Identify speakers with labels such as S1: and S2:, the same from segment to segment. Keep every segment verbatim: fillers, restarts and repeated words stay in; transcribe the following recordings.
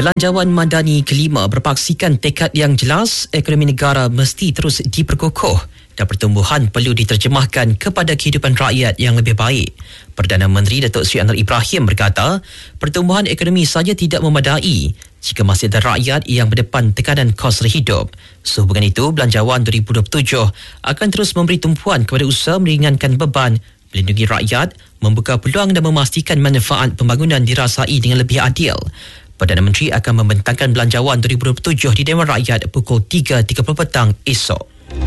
S1: Belanjawan Madani kelima berpaksikan tekad yang jelas ekonomi negara mesti terus diperkukuh dan pertumbuhan perlu diterjemahkan kepada kehidupan rakyat yang lebih baik. Perdana Menteri Datuk Seri Anwar Ibrahim berkata, pertumbuhan ekonomi saja tidak memadai jika masih ada rakyat yang berdepan tekanan kos hidup. Sehubungan itu, Belanjawan dua ribu dua puluh tujuh akan terus memberi tumpuan kepada usaha meringankan beban, melindungi rakyat, membuka peluang dan memastikan manfaat pembangunan dirasai dengan lebih adil. Perdana Menteri akan membentangkan Belanjawan dua ribu dua puluh tujuh di Dewan Rakyat pukul tiga tiga puluh petang esok.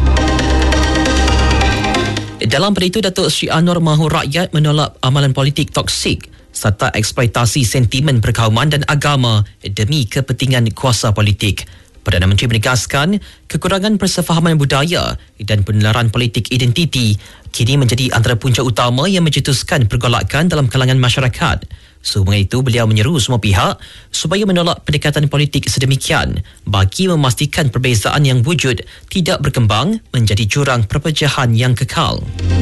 S1: Dalam pada itu, Datuk Seri Anwar mahu rakyat menolak amalan politik toksik serta eksploitasi sentimen perkauman dan agama demi kepentingan kuasa politik. Perdana Menteri menegaskan kekurangan persefahaman budaya dan penularan politik identiti kini menjadi antara punca utama yang mencetuskan pergolakan dalam kalangan masyarakat. Sehubungan itu, beliau menyeru semua pihak supaya menolak pendekatan politik sedemikian bagi memastikan perbezaan yang wujud tidak berkembang menjadi jurang perpecahan yang kekal.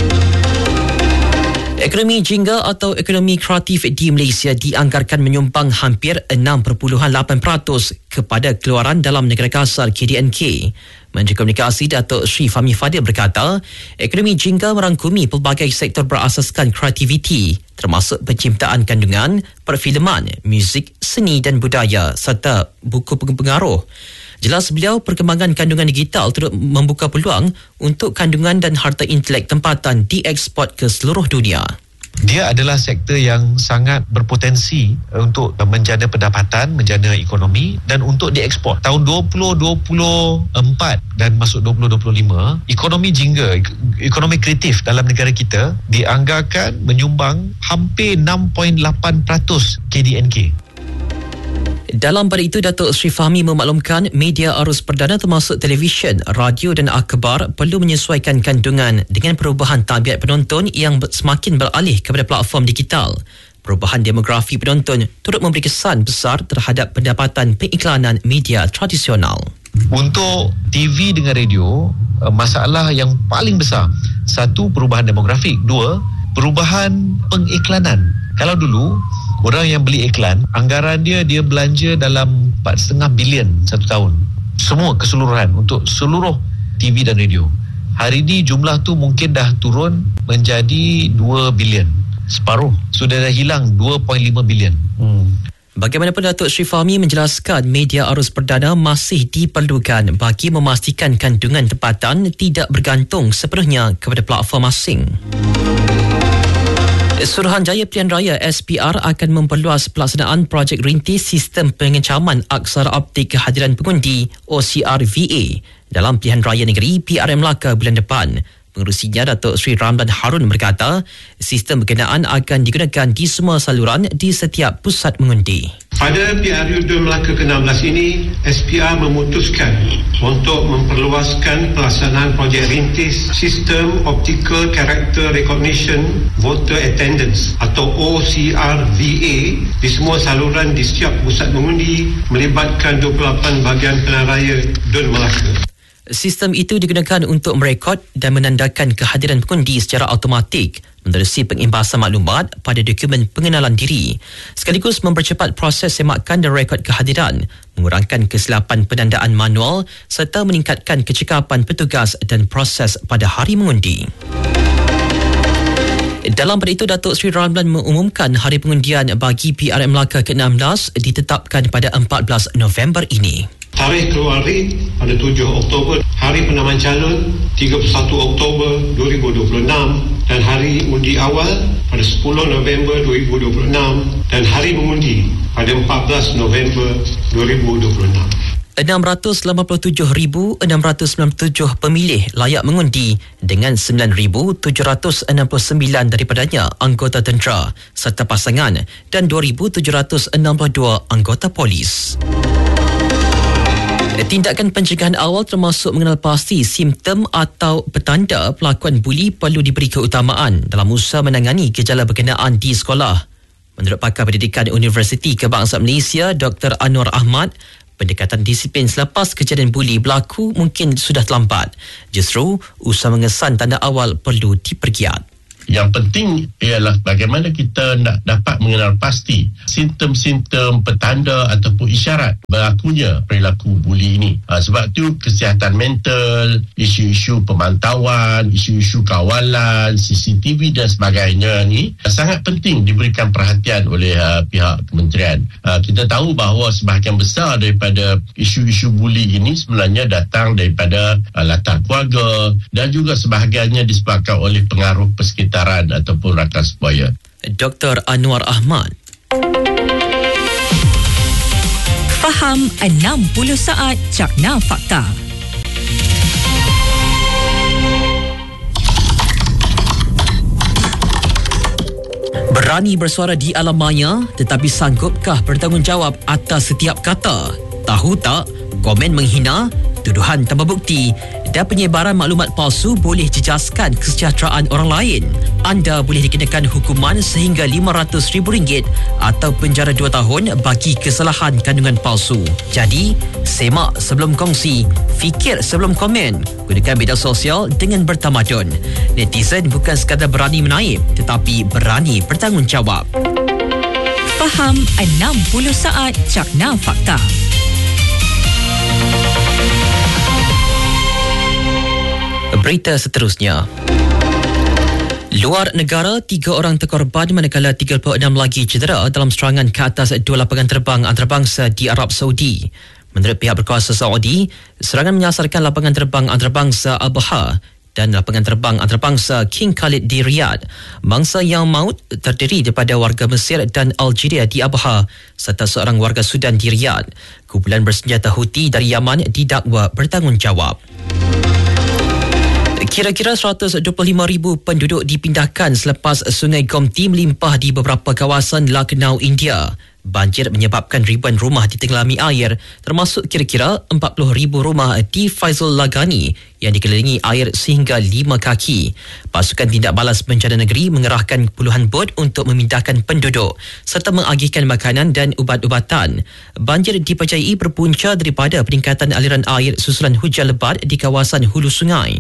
S1: Ekonomi jingga atau ekonomi kreatif di Malaysia dianggarkan menyumbang hampir enam perpuluhan lapan peratus kepada keluaran dalam negara kasar K D N K. Menteri Komunikasi Datuk Seri Fahmi Fadil berkata, ekonomi jingga merangkumi pelbagai sektor berasaskan kreativiti termasuk penciptaan kandungan, perfilman, muzik, seni dan budaya serta buku pengaruh. Jelas beliau, perkembangan kandungan digital turut membuka peluang untuk kandungan dan harta intelek tempatan dieksport ke seluruh dunia.
S2: Dia adalah sektor yang sangat berpotensi untuk menjana pendapatan, menjana ekonomi dan untuk diekspor. Tahun dua ribu dua puluh empat dan masuk dua ribu dua puluh lima, ekonomi jingga, ekonomi kreatif dalam negara kita dianggarkan menyumbang hampir enam perpuluhan lapan peratus K D N K.
S1: Dalam pada itu, Datuk Seri Fahmi memaklumkan media arus perdana termasuk televisyen, radio dan akhbar perlu menyesuaikan kandungan dengan perubahan tabiat penonton yang semakin beralih kepada platform digital. Perubahan demografi penonton turut memberi kesan besar terhadap pendapatan pengiklanan media tradisional.
S2: Untuk T V dengan radio, masalah yang paling besar, satu, perubahan demografik. Dua, perubahan pengiklanan. Kalau dulu orang yang beli iklan, anggaran dia dia belanja dalam empat koma lima bilion satu tahun. Semua keseluruhan untuk seluruh T V dan radio. Hari ini jumlah tu mungkin dah turun menjadi dua bilion. Separuh. Sudah dah hilang dua perpuluhan lima bilion. Hmm.
S1: Bagaimanapun, Datuk Seri Fahmi menjelaskan media arus perdana masih diperlukan bagi memastikan kandungan tempatan tidak bergantung sepenuhnya kepada platform asing. Suruhanjaya Pilihan Raya S P R akan memperluas pelaksanaan projek rintis sistem pengecaman aksara optik kehadiran pengundi O C R V A dalam Pilihan Raya Negeri P R M Melaka bulan depan. Pengerusinya Datuk Seri Ramlan Harun berkata, sistem berkenaan akan digunakan di semua saluran di setiap pusat mengundi.
S3: Pada P R U dua Melaka ke enam belas ini, S P R memutuskan untuk memperluaskan pelaksanaan projek rintis Sistem Optical Character Recognition Voter Attendance atau O C R V A di semua saluran di setiap pusat mengundi melibatkan dua puluh lapan bahagian pilihan raya Dun Melaka.
S1: Sistem itu digunakan untuk merekod dan menandakan kehadiran pengundi secara automatik menerusi pengimbasan maklumat pada dokumen pengenalan diri, sekaligus mempercepat proses semakan dan rekod kehadiran, mengurangkan kesilapan penandaan manual serta meningkatkan kecekapan petugas dan proses pada hari mengundi. Dalam pada itu, Datuk Seri Ramlan mengumumkan hari pengundian bagi P R M Melaka ke enam belas ditetapkan pada empat belas November ini.
S3: Tarikh keluar rit pada tujuh Oktober, hari penamaan calon tiga puluh satu Oktober dua ribu dua puluh enam dan hari undi awal pada sepuluh November dua ribu dua puluh enam dan hari mengundi pada empat belas November dua ribu dua puluh enam.
S1: enam ratus lapan puluh tujuh ribu enam ratus sembilan puluh tujuh pemilih layak mengundi dengan sembilan ribu tujuh ratus enam puluh sembilan daripadanya anggota tentera serta pasangan dan dua ribu tujuh ratus enam puluh dua anggota polis. Tindakan pencegahan awal termasuk mengenal pasti simptom atau petanda pelakuan buli perlu diberi keutamaan dalam usaha menangani gejala berkenaan di sekolah. Menurut pakar pendidikan Universiti Kebangsaan Malaysia Doktor Anwar Ahmad, pendekatan disiplin selepas kejadian buli berlaku mungkin sudah terlambat. Justru, usaha mengesan tanda awal perlu dipergiat.
S4: Yang penting ialah bagaimana kita nak dapat mengenal pasti simptom-simptom, petanda ataupun isyarat berlakunya perilaku buli ini. Ha, sebab tu kesihatan mental, isu-isu pemantauan, isu-isu kawalan, C C T V dan sebagainya ni sangat penting diberikan perhatian oleh uh, pihak kementerian. Uh, kita tahu bahawa sebahagian besar daripada isu-isu buli ini sebenarnya datang daripada uh, latar keluarga dan juga sebahagiannya disebabkan oleh pengaruh persekitaran ataupun rakan sebaya.
S1: Doktor Anwar Ahmad.
S5: Faham enam puluh saat Cakna Fakta. Berani bersuara di alam maya, tetapi sanggupkah bertanggungjawab atas setiap kata? Tahu tak, komen menghina, tuduhan tanpa bukti dan penyebaran maklumat palsu boleh jejaskan kesejahteraan orang lain. Anda boleh dikenakan hukuman sehingga lima ratus ribu ringgit atau penjara dua tahun bagi kesalahan kandungan palsu. Jadi, semak sebelum kongsi, fikir sebelum komen. Gunakan media sosial dengan bertamadun. Netizen bukan sekadar berani menaip, tetapi berani bertanggungjawab. Faham enam puluh saat Cakna Fakta.
S1: Berita seterusnya. Luar negara, tiga orang terkorban manakala tiga puluh enam lagi cedera dalam serangan ke atas dua lapangan terbang antarabangsa di Arab Saudi. Menurut pihak berkuasa Saudi, serangan menyasarkan lapangan terbang antarabangsa Al-Baha dan lapangan terbang antarabangsa King Khalid di Riyadh. Mangsa yang maut terdiri daripada warga Mesir dan Algeria di Al-Baha serta seorang warga Sudan di Riyadh. Kumpulan bersenjata Houthi dari Yaman didakwa bertanggungjawab. Kira-kira seratus dua puluh lima ribu penduduk dipindahkan selepas Sungai Gomti melimpah di beberapa kawasan Lucknow, India. Banjir menyebabkan ribuan rumah ditenggelami air, termasuk kira-kira empat puluh ribu rumah di Faizul Lagani yang dikelilingi air sehingga lima kaki. Pasukan Tindak Balas Bencana Negeri mengerahkan puluhan bot untuk memindahkan penduduk serta mengagihkan makanan dan ubat-ubatan. Banjir dipercayai berpunca daripada peningkatan aliran air susulan hujan lebat di kawasan hulu sungai.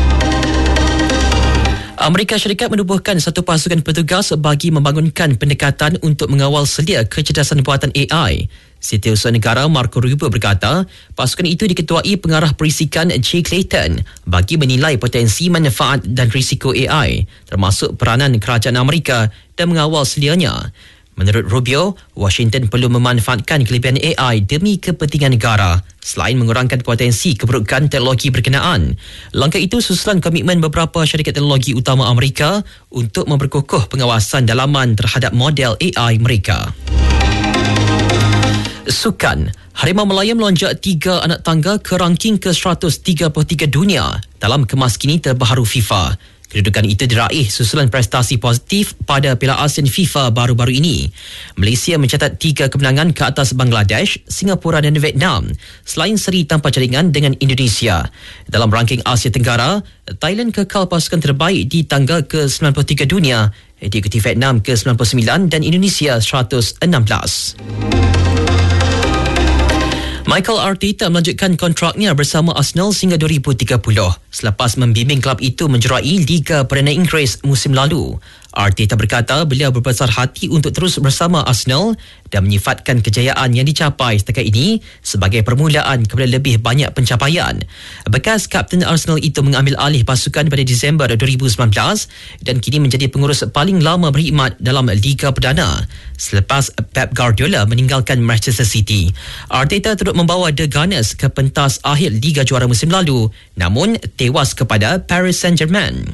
S1: Amerika Syarikat menubuhkan satu pasukan petugas bagi membangunkan pendekatan untuk mengawal selia kecerdasan buatan A I. Setiausaha Negara Marco Rubio berkata, pasukan itu diketuai pengarah perisikan Jay Clayton bagi menilai potensi manfaat dan risiko A I, termasuk peranan kerajaan Amerika dan mengawal selianya. Menurut Rubio, Washington perlu memanfaatkan kelebihan A I demi kepentingan negara selain mengurangkan potensi keburukan teknologi berkenaan. Langkah itu susulan komitmen beberapa syarikat teknologi utama Amerika untuk memperkukuh pengawasan dalaman terhadap model A I mereka. Sukan. Harimau Melaya melonjak tiga anak tangga ke ranking ke seratus tiga puluh tiga dunia dalam kemas kini terbaru FIFA. Kedudukan itu diraih susulan prestasi positif pada Piala ASEAN FIFA baru-baru ini. Malaysia mencatat tiga kemenangan ke atas Bangladesh, Singapura dan Vietnam, selain seri tanpa jaringan dengan Indonesia. Dalam ranking Asia Tenggara, Thailand kekal pasukan terbaik di tangga ke sembilan puluh tiga dunia, diikuti Vietnam ke sembilan puluh sembilan dan Indonesia seratus enam belas. Michael Arteta melanjutkan kontraknya bersama Arsenal sehingga dua ribu tiga puluh selepas membimbing klub itu menjerai Liga Perdana Inggeris musim lalu. Arteta berkata beliau berbesar hati untuk terus bersama Arsenal dan menyifatkan kejayaan yang dicapai setakat ini sebagai permulaan kepada lebih banyak pencapaian. Bekas Kapten Arsenal itu mengambil alih pasukan pada Disember dua ribu sembilan belas dan kini menjadi pengurus paling lama berkhidmat dalam Liga Perdana selepas Pep Guardiola meninggalkan Manchester City. Arteta turut membawa The Gunners ke pentas akhir Liga Juara musim lalu namun tewas kepada Paris Saint-Germain.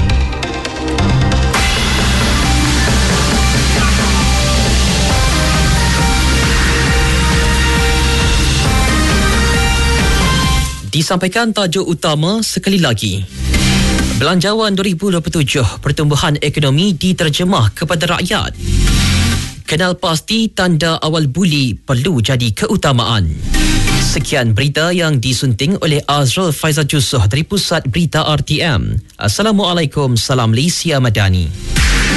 S1: Disampaikan tajuk utama sekali lagi. Belanjawan dua ribu dua puluh tujuh, pertumbuhan ekonomi diterjemah kepada rakyat. Kenal pasti tanda awal buli perlu jadi keutamaan. Sekian berita yang disunting oleh Azrul Faizal Jusoh dari Pusat Berita R T M. Assalamualaikum, salam Malaysia Madani.